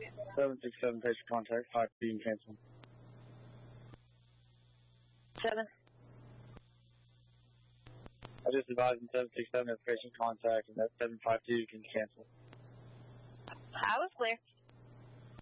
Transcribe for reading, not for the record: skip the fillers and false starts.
767 patient contact, 5 being canceled. 7. I just advised in 767 that patient contact and that 752 can cancel. I was clear.